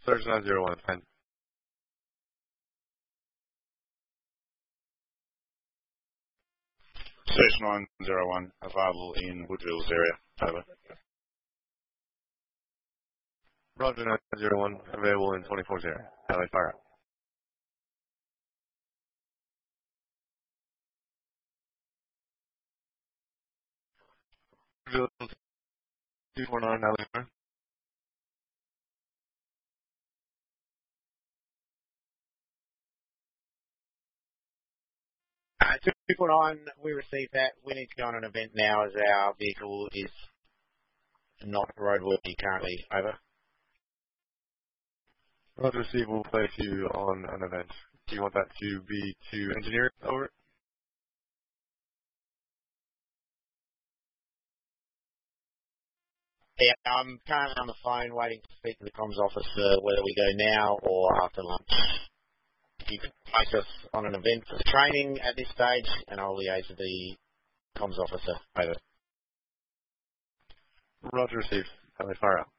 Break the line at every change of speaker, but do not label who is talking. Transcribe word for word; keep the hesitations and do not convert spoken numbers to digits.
Surge nine zero one, ten.
Surge nine zero one, available in Woodville's area. Over.
Roger nine zero one, available in twenty-four's area. L A fire out. Woodville two four nine, L A fire.
Uh, two four nine, we received that. We need to go on an event now as our vehicle is not roadworthy currently. Over.
Roger receive, will place you on an event. Do you want that to be to engineer? Over.
Yeah, I'm currently on the phone waiting to speak to the comms officer whether we go now or after lunch. If you could place us on an event for training at this stage, and I'll liaise with the comms officer. Over.
Roger receive. L A fire out.